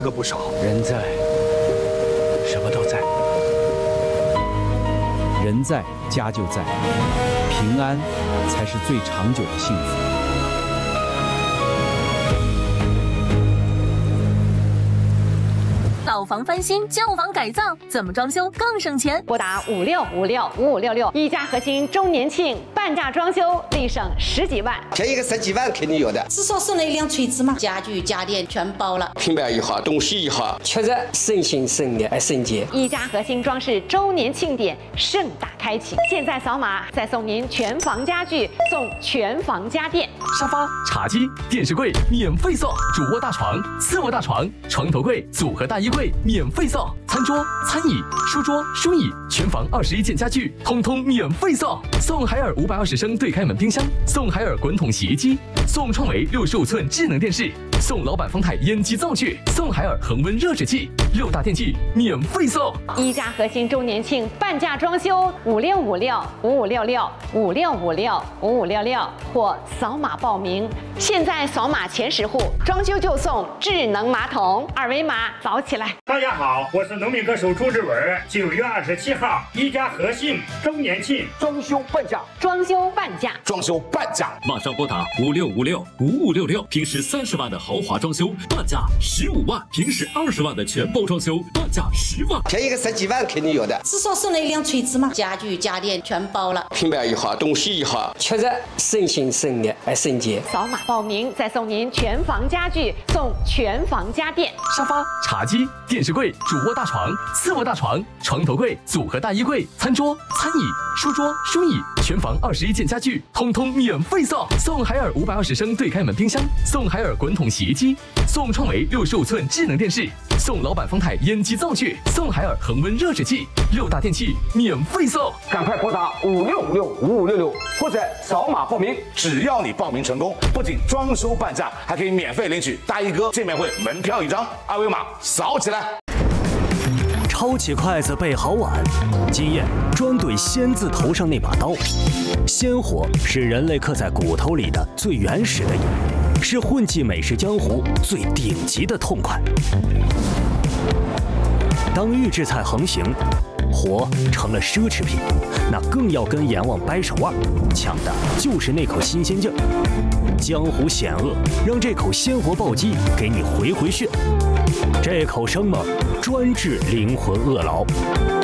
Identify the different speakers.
Speaker 1: 个不少。
Speaker 2: 人在，什么都在。人在，家就在，平安才是最长久的幸福。
Speaker 3: 老房翻新，旧房改造，怎么装修更省钱？
Speaker 4: 拨打56565566，一家核心周年庆半价装修，立省10几万。
Speaker 5: 便宜个10几万肯定有的，
Speaker 6: 至少省了一辆锤子嘛，家具家电全包了，
Speaker 5: 平板也好，东西也好，
Speaker 7: 确实省心省力省节。
Speaker 4: 一家核心装饰周年庆典盛大开启，现在扫码再送您全房家具，送全房家电，
Speaker 8: 沙发、茶几、电视柜免费送，主卧大床、次卧大床、床头柜、组合大衣柜免费送，餐桌、餐椅、书桌、书椅，全房21件家具，通通免费送。送海尔520升对开门冰箱，送海尔滚筒洗衣机，送创维65寸智能电视，送老板方太烟机灶具，送海尔恒温热水器，6大电器免费送。
Speaker 4: 一家核心周年庆半价装修，5656556656565566或扫码报名。现在扫码前10户，装修就送智能马桶，二维码扫起来。
Speaker 9: 大家好，我是农民歌手朱志文。9月27号，一家核心周年庆
Speaker 1: 装修半价，
Speaker 4: 装修半价，
Speaker 1: 装修半价，
Speaker 10: 马上拨打56565566，平时30万的豪华装修半价15万，平时20万的全包装修半价10万，
Speaker 5: 便宜个10几万肯定有的，
Speaker 6: 至少省了一辆锤子嘛，家具家电全包了，
Speaker 5: 平板也好，东西也好，
Speaker 7: 确实省心省力省节。
Speaker 4: 扫码报名再送您全房家具，送全房家电，
Speaker 8: 沙发、茶几、电视柜、主卧大床、次卧大床、床头柜、组合大衣柜、餐桌、餐椅、书桌、书椅，全房21件家具，通通免费送。送海尔520升对开门冰箱，送海尔滚筒洗衣机，送创维65寸智能电视，送老板方太烟机灶具，送海尔恒温热水器，6大电器免费送。
Speaker 1: 赶快拨打56565566，或者扫码报名。只要你报名成功，不仅装修半价，还可以免费领取大衣哥见面会门票1张，二维码扫起来。
Speaker 11: 抄起筷子备好碗，经验专怼鲜字头上那把刀。鲜活是人类刻在骨头里的最原始的瘾，是混迹美食江湖最顶级的痛快。当预制菜横行，活成了奢侈品，那更要跟阎王掰手腕，抢的就是那口新鲜劲儿。江湖险恶，让这口鲜活暴击给你回血。这口生猛专治灵魂饿劳。